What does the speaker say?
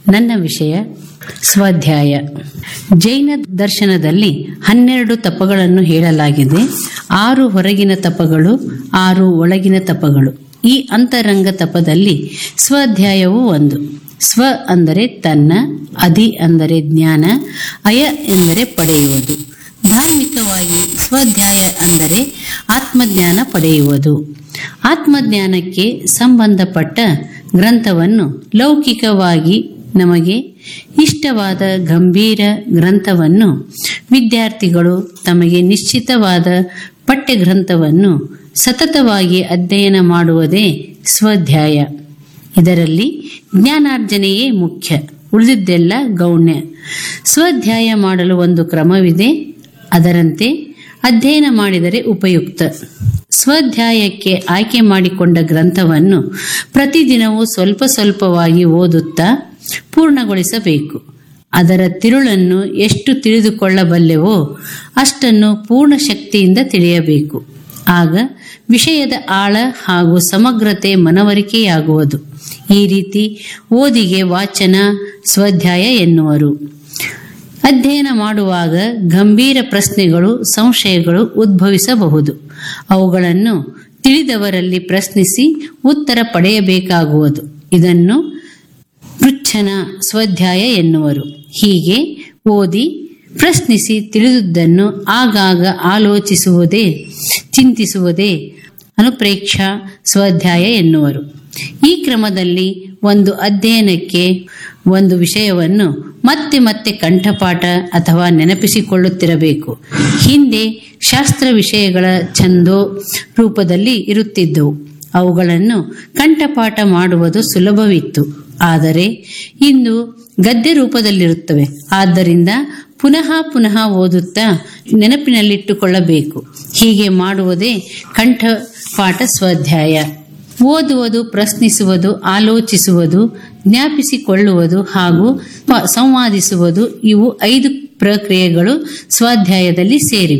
ನನ್ನ ವಿಷಯ ಸ್ವಾಧ್ಯಾಯ. ಜೈನ ದರ್ಶನದಲ್ಲಿ 12 ತಪಗಳನ್ನು ಹೇಳಲಾಗಿದೆ. 6 ಹೊರಗಿನ ತಪಗಳು, 6 ಒಳಗಿನ ತಪಗಳು. ಈ ಅಂತರಂಗ ತಪದಲ್ಲಿ ಸ್ವಾಧ್ಯಾಯವೂ ಒಂದು. ಸ್ವ ಅಂದರೆ ತನ್ನ, ಅಧಿ ಅಂದರೆ ಜ್ಞಾನ, ಅಯ ಎಂದರೆ ಪಡೆಯುವುದು. ಧಾರ್ಮಿಕವಾಗಿ ಸ್ವಾಧ್ಯಾಯ ಅಂದರೆ ಆತ್ಮಜ್ಞಾನ ಪಡೆಯುವುದು. ಆತ್ಮಜ್ಞಾನಕ್ಕೆ ಸಂಬಂಧಪಟ್ಟ ಗ್ರಂಥವನ್ನು ಲೌಕಿಕವಾಗಿ ನಮಗೆ ಇಷ್ಟವಾದ ಗಂಭೀರ ಗ್ರಂಥವನ್ನು ವಿದ್ಯಾರ್ಥಿಗಳು ತಮಗೆ ನಿಶ್ಚಿತವಾದ ಪಠ್ಯಗ್ರಂಥವನ್ನು ಸತತವಾಗಿ ಅಧ್ಯಯನ ಮಾಡುವುದೇ ಸ್ವಾಧ್ಯಾಯ. ಇದರಲ್ಲಿ ಜ್ಞಾನಾರ್ಜನೆಯೇ ಮುಖ್ಯ, ಉಳಿದಿದ್ದೆಲ್ಲ ಗೌಣ್ಯ. ಸ್ವಾಧ್ಯಾಯ ಮಾಡಲು ಒಂದು ಕ್ರಮವಿದೆ, ಅದರಂತೆ ಅಧ್ಯಯನ ಮಾಡಿದರೆ ಉಪಯುಕ್ತ. ಸ್ವಾಧ್ಯಾಯಕ್ಕೆ ಆಯ್ಕೆ ಮಾಡಿಕೊಂಡ ಗ್ರಂಥವನ್ನು ಪ್ರತಿದಿನವೂ ಸ್ವಲ್ಪ ಸ್ವಲ್ಪವಾಗಿ ಓದುತ್ತಾ ಪೂರ್ಣಗೊಳಿಸಬೇಕು. ಅದರ ತಿರುಳನ್ನು ಎಷ್ಟು ತಿಳಿದುಕೊಳ್ಳಬಲ್ಲೆವೋ ಅಷ್ಟನ್ನು ಪೂರ್ಣ ಶಕ್ತಿಯಿಂದ ತಿಳಿಯಬೇಕು. ಆಗ ವಿಷಯದ ಆಳ ಹಾಗೂ ಸಮಗ್ರತೆ ಮನವರಿಕೆಯಾಗುವುದು. ಈ ರೀತಿ ಓದಿಗೆ ವಾಚನ ಸ್ವಾಧ್ಯಾಯ ಎನ್ನುವರು. ಅಧ್ಯಯನ ಮಾಡುವಾಗ ಗಂಭೀರ ಪ್ರಶ್ನೆಗಳು, ಸಂಶಯಗಳು ಉದ್ಭವಿಸಬಹುದು. ಅವುಗಳನ್ನು ತಿಳಿದವರಲ್ಲಿ ಪ್ರಶ್ನಿಸಿ ಉತ್ತರ ಪಡೆಯಬೇಕಾಗುವುದು. ಇದನ್ನು ಪೃಚ್ಛನ ಸ್ವಾಧ್ಯಾಯ ಎನ್ನುವರು. ಹೀಗೆ ಓದಿ ಪ್ರಶ್ನಿಸಿ ತಿಳಿದುದನ್ನು ಆಗಾಗ ಆಲೋಚಿಸುವುದೇ, ಚಿಂತಿಸುವುದೇ ಅನುಪ್ರೇಕ್ಷಾ ಸ್ವಾಧ್ಯಾಯ ಎನ್ನುವರು. ಈ ಕ್ರಮದಲ್ಲಿ ಒಂದು ಅಧ್ಯಯನಕ್ಕೆ ಒಂದು ವಿಷಯವನ್ನು ಮತ್ತೆ ಮತ್ತೆ ಕಂಠಪಾಠ ಅಥವಾ ನೆನಪಿಸಿಕೊಳ್ಳುತ್ತಿರಬೇಕು. ಹಿಂದೆ ಶಾಸ್ತ್ರ ವಿಷಯಗಳ ಛಂದೋ ರೂಪದಲ್ಲಿ ಇರುತ್ತಿದ್ದವು. ಅವುಗಳನ್ನು ಕಂಠಪಾಠ ಮಾಡುವುದು ಸುಲಭವಿತ್ತು. ಆದರೆ ಇಂದು ಗದ್ಯ ರೂಪದಲ್ಲಿರುತ್ತವೆ. ಆದ್ದರಿಂದ ಪುನಃ ಪುನಃ ಓದುತ್ತಾ ನೆನಪಿನಲ್ಲಿಟ್ಟುಕೊಳ್ಳಬೇಕು. ಹೀಗೆ ಮಾಡುವುದೇ ಕಂಠಪಾಠ ಸ್ವಾಧ್ಯಾಯ. ಓದುವುದು, ಪ್ರಶ್ನಿಸುವುದು, ಆಲೋಚಿಸುವುದು, ಜ್ಞಾಪಿಸಿಕೊಳ್ಳುವುದು ಹಾಗೂ ಸಂವಾದಿಸುವುದು, ಇವು 5 ಪ್ರಕ್ರಿಯೆಗಳು ಸ್ವಾಧ್ಯಾಯದಲ್ಲಿ ಸೇರಿವೆ.